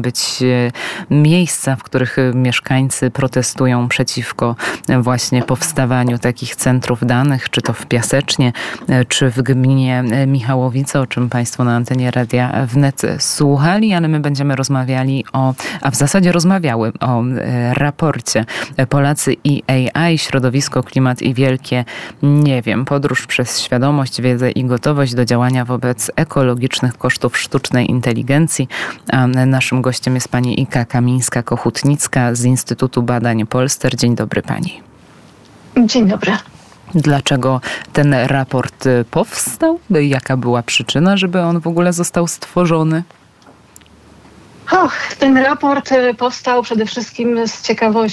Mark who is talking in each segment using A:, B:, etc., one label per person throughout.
A: mają być miejsca, w których mieszkańcy protestują przeciwko właśnie powstawaniu takich centrów danych, czy to w Piasecznie, czy w gminie Michałowice, o czym Państwo na antenie Radia Wnet słuchali, ale my będziemy rozmawiali a w zasadzie rozmawiały o raporcie Polacy i AI, środowisko, klimat i wielkie nie wiem. Podróż przez świadomość, wiedzę i gotowość do działania wobec ekologicznych kosztów sztucznej inteligencji. A naszym gościem jest pani Ika Kamińska-Kochutnicka z Instytutu Badań Polster. Dzień dobry pani.
B: Dzień dobry.
A: Dlaczego ten raport powstał? Jaka była przyczyna, żeby on w ogóle został stworzony?
B: Ten raport powstał przede wszystkim z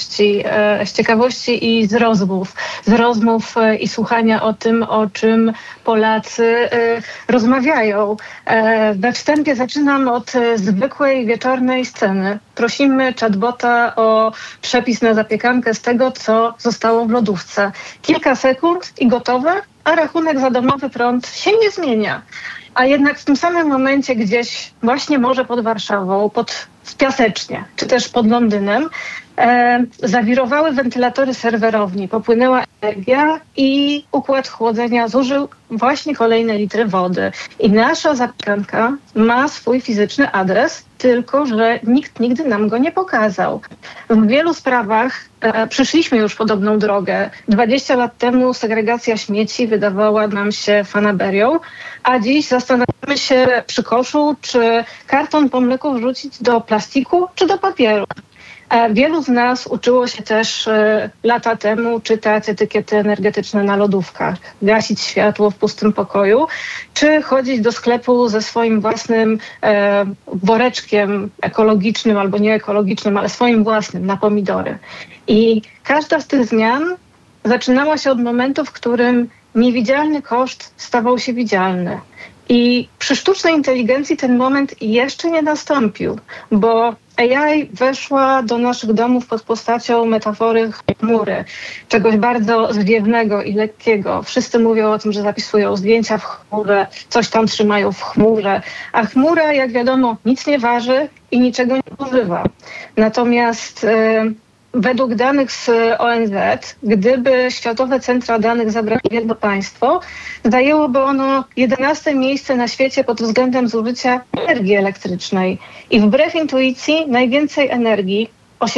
B: ciekawości i z rozmów i słuchania o tym, o czym Polacy rozmawiają. We wstępie zaczynam od zwykłej wieczornej sceny. Prosimy chatbota o przepis na zapiekankę z tego, co zostało w lodówce. Kilka sekund i gotowe, a rachunek za domowy prąd się nie zmienia. A jednak w tym samym momencie gdzieś właśnie może pod Warszawą, w Piasecznie, czy też pod Londynem, zawirowały wentylatory serwerowni, popłynęła energia i układ chłodzenia zużył właśnie kolejne litry wody. I nasza zapiekanka ma swój fizyczny adres, tylko że nikt nigdy nam go nie pokazał. W wielu sprawach przyszliśmy już podobną drogę. 20 lat temu segregacja śmieci wydawała nam się fanaberią, a dziś zastanawiamy się przy koszu, czy karton po mleku wrzucić do plastiku, czy do papieru. Wielu z nas uczyło się też lata temu czytać etykiety energetyczne na lodówkach, gasić światło w pustym pokoju, czy chodzić do sklepu ze swoim własnym woreczkiem ekologicznym albo nieekologicznym, ale swoim własnym na pomidory. I każda z tych zmian zaczynała się od momentu, w którym niewidzialny koszt stawał się widzialny. I przy sztucznej inteligencji ten moment jeszcze nie nastąpił, bo AI weszła do naszych domów pod postacią metafory chmury, czegoś bardzo zwiewnego i lekkiego. Wszyscy mówią o tym, że zapisują zdjęcia w chmurze, coś tam trzymają w chmurze, a chmura, jak wiadomo, nic nie waży i niczego nie używa. Natomiast według danych z ONZ, gdyby Światowe Centra Danych zabrały jedno państwo, zajęłoby ono 11 miejsce na świecie pod względem zużycia energii elektrycznej. I wbrew intuicji najwięcej energii,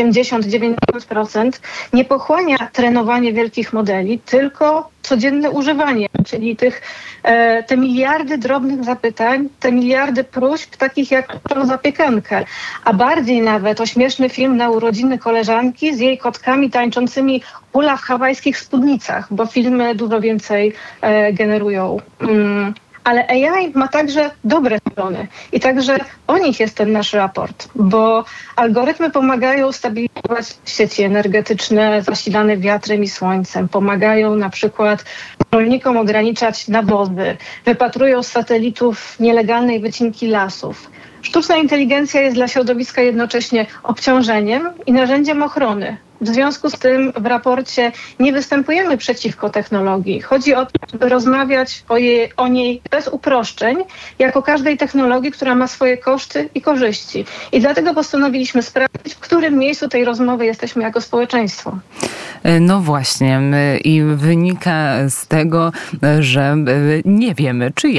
B: 80-90%, nie pochłania trenowanie wielkich modeli, tylko codzienne używanie, czyli te miliardy drobnych zapytań, te miliardy próśb, takich jak o zapiekankę, a bardziej nawet o śmieszny film na urodziny koleżanki z jej kotkami tańczącymi hula w hawajskich spódnicach, bo filmy dużo więcej generują. Ale AI ma także dobre strony i także o nich jest ten nasz raport, bo algorytmy pomagają stabilizować sieci energetyczne zasilane wiatrem i słońcem, pomagają na przykład rolnikom ograniczać nawozy, wypatrują z satelitów nielegalnej wycinki lasów. Sztuczna inteligencja jest dla środowiska jednocześnie obciążeniem i narzędziem ochrony. W związku z tym w raporcie nie występujemy przeciwko technologii. Chodzi o to, żeby rozmawiać o niej bez uproszczeń, jak o każdej technologii, która ma swoje koszty i korzyści. I dlatego postanowiliśmy sprawdzić, w którym miejscu tej rozmowy jesteśmy jako społeczeństwo.
A: No właśnie. I wynika z tego, że nie wiemy, czy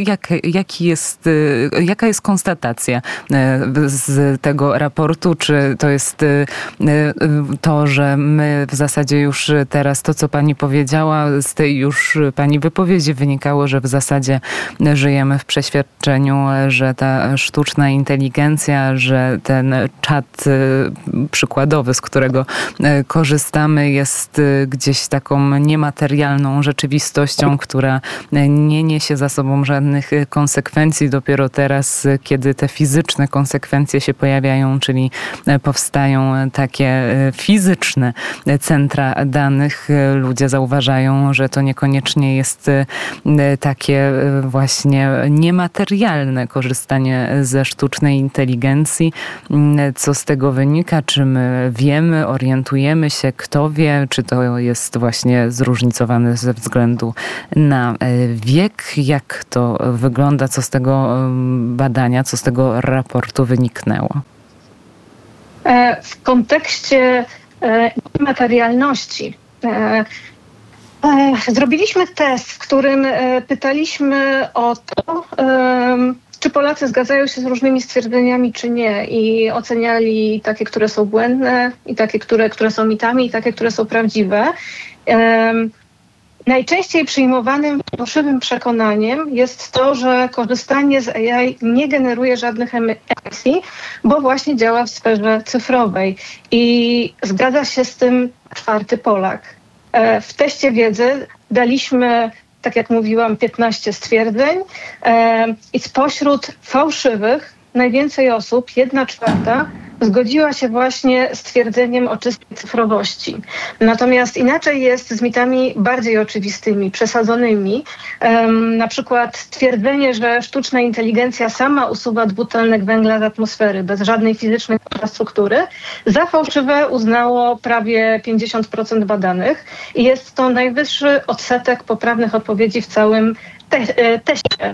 A: jaka jest konstatacja z tego raportu, czy to jest to, że my w zasadzie już teraz to, co pani powiedziała, z tej już pani wypowiedzi wynikało, że w zasadzie żyjemy w przeświadczeniu, że ta sztuczna inteligencja, że ten czat przykładowy, z którego korzystamy, jest gdzieś taką niematerialną rzeczywistością, która nie niesie za sobą żadnych konsekwencji. Dopiero teraz, kiedy te fizyczne konsekwencje się pojawiają, czyli powstają takie fizyczne centra danych, ludzie zauważają, że to niekoniecznie jest takie właśnie niematerialne korzystanie ze sztucznej inteligencji. Co z tego wynika? Czy my wiemy, orientujemy się, kto wie, czy to jest właśnie zróżnicowane ze względu na wiek? Jak to wygląda? Co z tego badania, co z tego raportu wyniknęło?
B: W kontekście materialności zrobiliśmy test, w którym pytaliśmy o to, czy Polacy zgadzają się z różnymi stwierdzeniami, czy nie, i oceniali takie, które są błędne, i takie, które są mitami, i takie, które są prawdziwe. Najczęściej przyjmowanym fałszywym przekonaniem jest to, że korzystanie z AI nie generuje żadnych emisji, bo właśnie działa w sferze cyfrowej. I zgadza się z tym czwarty Polak. W teście wiedzy daliśmy, tak jak mówiłam, 15 stwierdzeń i spośród fałszywych najwięcej osób, 1/4, zgodziła się właśnie z twierdzeniem o czystej cyfrowości. Natomiast inaczej jest z mitami bardziej oczywistymi, przesadzonymi. Na przykład twierdzenie, że sztuczna inteligencja sama usuwa dwutlenek węgla z atmosfery bez żadnej fizycznej infrastruktury. Za fałszywe uznało prawie 50% badanych i jest to najwyższy odsetek poprawnych odpowiedzi w całym teście.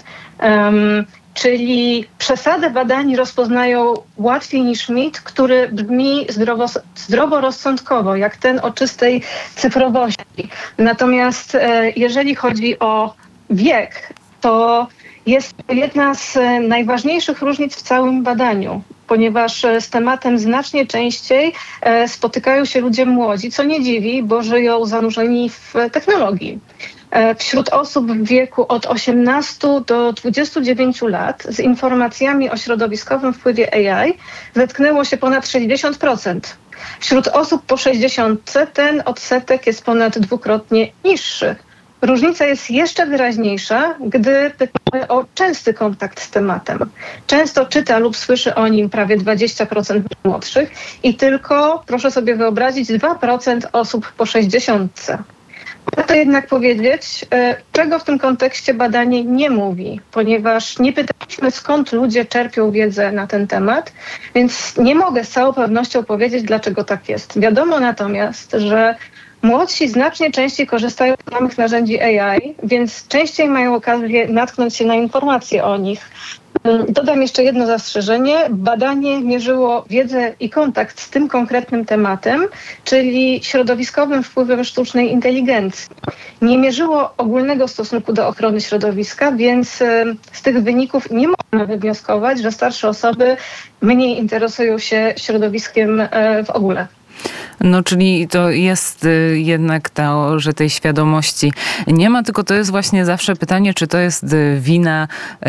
B: Czyli przesadę badań rozpoznają łatwiej niż mit, który brzmi zdroworozsądkowo, jak ten o czystej cyfrowości. Natomiast jeżeli chodzi o wiek, to jest to jedna z najważniejszych różnic w całym badaniu, ponieważ z tematem znacznie częściej spotykają się ludzie młodzi, co nie dziwi, bo żyją zanurzeni w technologii. Wśród osób w wieku od 18 do 29 lat z informacjami o środowiskowym wpływie AI zetknęło się ponad 60%. Wśród osób po 60 ten odsetek jest ponad dwukrotnie niższy. Różnica jest jeszcze wyraźniejsza, gdy pytamy o częsty kontakt z tematem. Często czyta lub słyszy o nim prawie 20% młodszych i tylko, proszę sobie wyobrazić, 2% osób po 60. Warto jednak powiedzieć, czego w tym kontekście badanie nie mówi, ponieważ nie pytaliśmy, skąd ludzie czerpią wiedzę na ten temat, więc nie mogę z całą pewnością powiedzieć, dlaczego tak jest. Wiadomo natomiast, że młodsi znacznie częściej korzystają z samych narzędzi AI, więc częściej mają okazję natknąć się na informacje o nich. Dodam jeszcze jedno zastrzeżenie. Badanie mierzyło wiedzę i kontakt z tym konkretnym tematem, czyli środowiskowym wpływem sztucznej inteligencji. Nie mierzyło ogólnego stosunku do ochrony środowiska, więc z tych wyników nie można wywnioskować, że starsze osoby mniej interesują się środowiskiem w ogóle.
A: No, czyli to jest jednak to, że tej świadomości nie ma, tylko to jest właśnie zawsze pytanie, czy to jest wina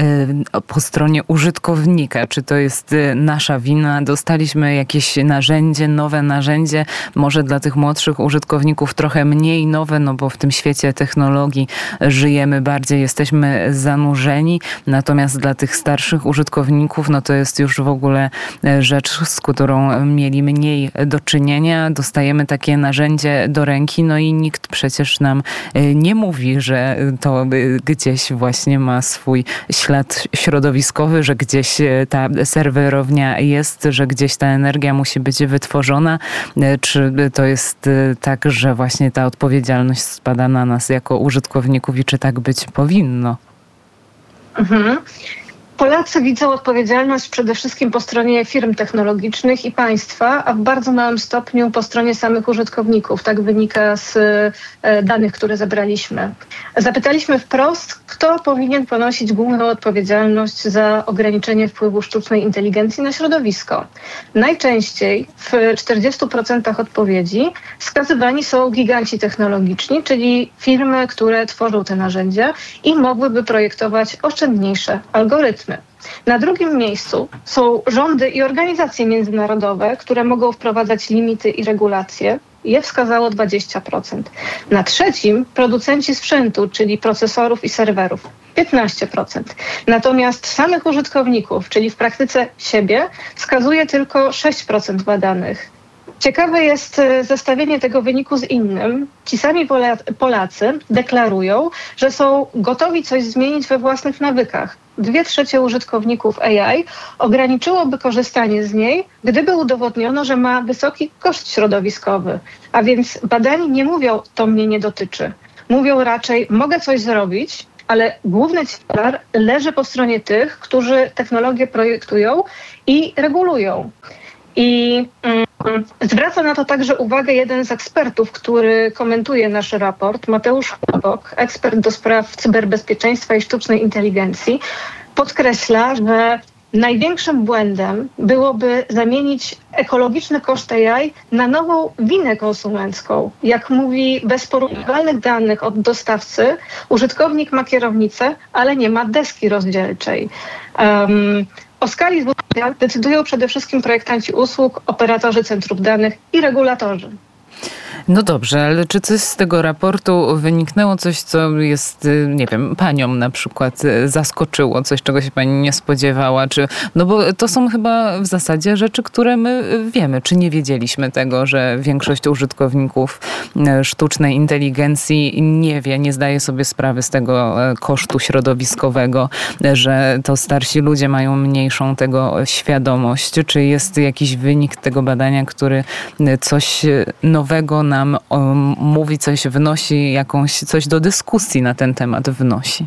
A: po stronie użytkownika, czy to jest nasza wina. Dostaliśmy jakieś narzędzie, nowe narzędzie, może dla tych młodszych użytkowników trochę mniej nowe, no bo w tym świecie technologii żyjemy bardziej, jesteśmy zanurzeni, natomiast dla tych starszych użytkowników, no to jest już w ogóle rzecz, z którą mieli mniej do czynienia. Dostajemy takie narzędzie do ręki, no i nikt przecież nam nie mówi, że to gdzieś właśnie ma swój ślad środowiskowy, że gdzieś ta serwerownia jest, że gdzieś ta energia musi być wytworzona. Czy to jest tak, że właśnie ta odpowiedzialność spada na nas jako użytkowników i czy tak być powinno?
B: Mhm. Polacy widzą odpowiedzialność przede wszystkim po stronie firm technologicznych i państwa, a w bardzo małym stopniu po stronie samych użytkowników. Tak wynika z danych, które zebraliśmy. Zapytaliśmy wprost, kto powinien ponosić główną odpowiedzialność za ograniczenie wpływu sztucznej inteligencji na środowisko. Najczęściej w 40% odpowiedzi wskazywani są giganci technologiczni, czyli firmy, które tworzą te narzędzia i mogłyby projektować oszczędniejsze algorytmy. Na drugim miejscu są rządy i organizacje międzynarodowe, które mogą wprowadzać limity i regulacje. Je wskazało 20%. Na trzecim producenci sprzętu, czyli procesorów i serwerów. 15%. Natomiast samych użytkowników, czyli w praktyce siebie, wskazuje tylko 6% badanych. Ciekawe jest zestawienie tego wyniku z innym. Ci sami Polacy deklarują, że są gotowi coś zmienić we własnych nawykach. 2/3 użytkowników AI ograniczyłoby korzystanie z niej, gdyby udowodniono, że ma wysoki koszt środowiskowy. A więc badani nie mówią, to mnie nie dotyczy. Mówią raczej, mogę coś zrobić, ale główny ciężar leży po stronie tych, którzy technologię projektują i regulują. I zwraca na to także uwagę jeden z ekspertów, który komentuje nasz raport, Mateusz Chłopok, ekspert do spraw cyberbezpieczeństwa i sztucznej inteligencji, podkreśla, że największym błędem byłoby zamienić ekologiczny koszt AI na nową winę konsumencką. Jak mówi, bez porównywalnych danych od dostawcy użytkownik ma kierownicę, ale nie ma deski rozdzielczej. O skali zużycia decydują przede wszystkim projektanci usług, operatorzy centrów danych i regulatorzy.
A: No dobrze, ale czy coś z tego raportu wyniknęło, coś co jest, nie wiem, panią na przykład zaskoczyło, coś czego się pani nie spodziewała, no bo to są chyba w zasadzie rzeczy, które my wiemy, czy nie wiedzieliśmy tego, że większość użytkowników sztucznej inteligencji nie wie, nie zdaje sobie sprawy z tego kosztu środowiskowego, że to starsi ludzie mają mniejszą tego świadomość. Czy jest jakiś wynik tego badania, który coś nowego nam mówi, coś wnosi, coś do dyskusji na ten temat wnosi?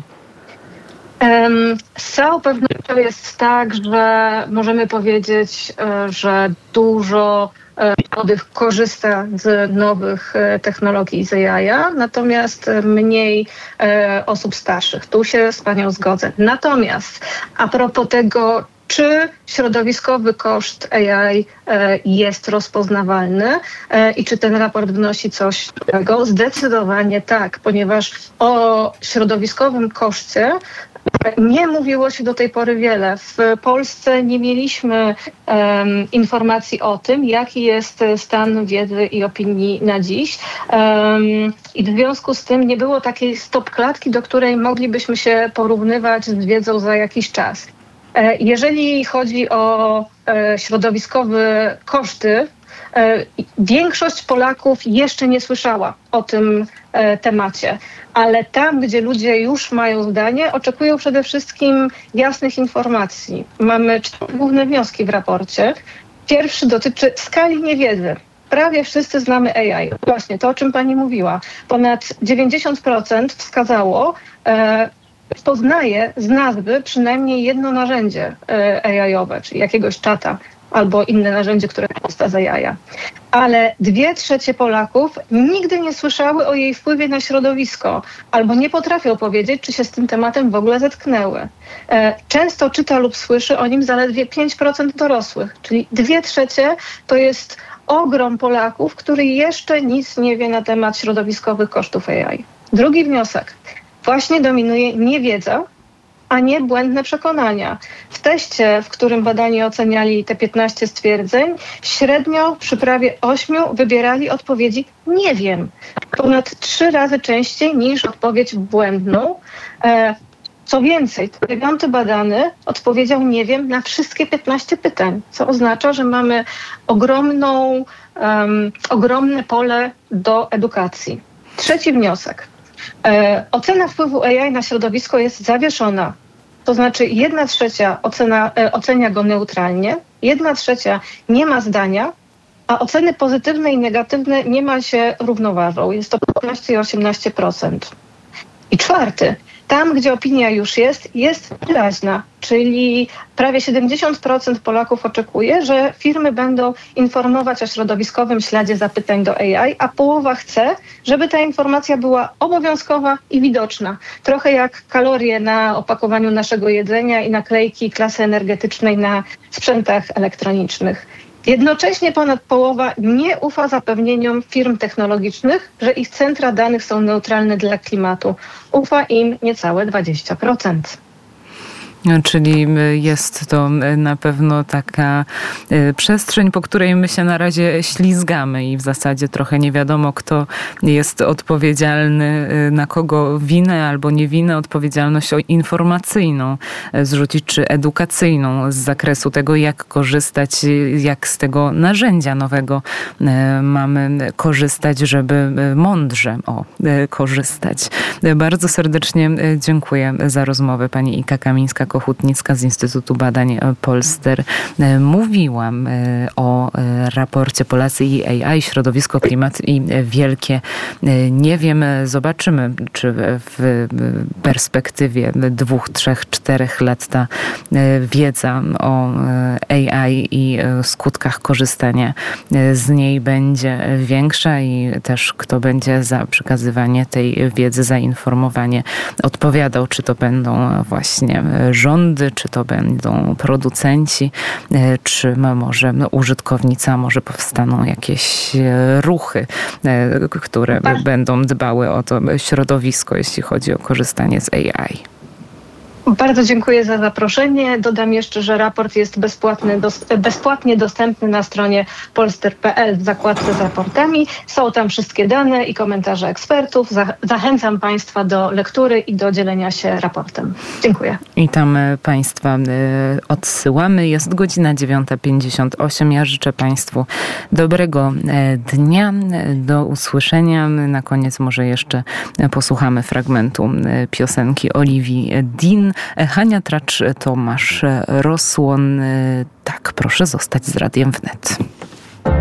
B: Z całą pewnością jest tak, że możemy powiedzieć, że dużo młodych korzysta z nowych technologii z AI, natomiast mniej osób starszych. Tu się z panią zgodzę. Natomiast a propos tego, czy środowiskowy koszt AI jest rozpoznawalny i czy ten raport wnosi coś nowego? Zdecydowanie tak, ponieważ o środowiskowym koszcie nie mówiło się do tej pory wiele. W Polsce nie mieliśmy informacji o tym, jaki jest stan wiedzy i opinii na dziś. I w związku z tym nie było takiej stopklatki, do której moglibyśmy się porównywać z wiedzą za jakiś czas. Jeżeli chodzi o środowiskowe koszty, większość Polaków jeszcze nie słyszała o tym temacie, ale tam, gdzie ludzie już mają zdanie, oczekują przede wszystkim jasnych informacji. Mamy 4 główne wnioski w raporcie. Pierwszy dotyczy skali niewiedzy. Prawie wszyscy znamy AI. Właśnie to, o czym pani mówiła. Ponad 90% wskazało, poznaje z nazwy przynajmniej jedno narzędzie AI-owe, czyli jakiegoś czata albo inne narzędzie, które korzysta z AI. Ale 2/3 Polaków nigdy nie słyszały o jej wpływie na środowisko albo nie potrafią powiedzieć, czy się z tym tematem w ogóle zetknęły. Często czyta lub słyszy o nim zaledwie 5% dorosłych, czyli 2/3 to jest ogrom Polaków, który jeszcze nic nie wie na temat środowiskowych kosztów AI. Drugi wniosek. Właśnie dominuje niewiedza, a nie błędne przekonania. W teście, w którym badani oceniali te 15 stwierdzeń, średnio przy prawie 8 wybierali odpowiedzi nie wiem. Ponad 3 razy częściej niż odpowiedź błędną. Co więcej, 9 badany odpowiedział nie wiem na wszystkie 15 pytań, co oznacza, że mamy ogromne pole do edukacji. Trzeci wniosek. Ocena wpływu AI na środowisko jest zawieszona. To znaczy 1/3 ocenia go neutralnie, 1/3 nie ma zdania, a oceny pozytywne i negatywne niemal się równoważą. Jest to 15 i 18%. I czwarty. Tam, gdzie opinia już jest wyraźna, czyli prawie 70% Polaków oczekuje, że firmy będą informować o środowiskowym śladzie zapytań do AI, a połowa chce, żeby ta informacja była obowiązkowa i widoczna. Trochę jak kalorie na opakowaniu naszego jedzenia i naklejki klasy energetycznej na sprzętach elektronicznych. Jednocześnie ponad połowa nie ufa zapewnieniom firm technologicznych, że ich centra danych są neutralne dla klimatu. Ufa im niecałe 20%.
A: Czyli jest to na pewno taka przestrzeń, po której my się na razie ślizgamy i w zasadzie trochę nie wiadomo, kto jest odpowiedzialny, na kogo winę albo nie winę, odpowiedzialność informacyjną zrzucić, czy edukacyjną z zakresu tego, jak korzystać, jak z tego narzędzia nowego mamy korzystać, żeby mądrze korzystać. Bardzo serdecznie dziękuję za rozmowę. Pani Ika Kamińska, Kochutnicka z Instytutu Badań Polster. Mówiłam o raporcie Polacy i AI, środowisko, klimat i wielkie nie wiem. Zobaczymy, czy w perspektywie 2, 3, 4 lat ta wiedza o AI i skutkach korzystania z niej będzie większa i też kto będzie za przekazywanie tej wiedzy, za informowanie odpowiadał, czy to będą właśnie rządy, czy to będą producenci, czy może użytkownicy, a może powstaną jakieś ruchy, które będą dbały o to środowisko, jeśli chodzi o korzystanie z AI.
B: Bardzo dziękuję za zaproszenie. Dodam jeszcze, że raport jest bezpłatnie dostępny na stronie polster.pl w zakładce z raportami. Są tam wszystkie dane i komentarze ekspertów. Zachęcam Państwa do lektury i do dzielenia się raportem. Dziękuję.
A: I tam Państwa odsyłamy. Jest godzina 9:58. Ja życzę Państwu dobrego dnia. Do usłyszenia. Na koniec może jeszcze posłuchamy fragmentu piosenki Oliwii Dean. Hania Tracz, Tomasz Rosłon. Tak, proszę zostać z Radiem Wnet.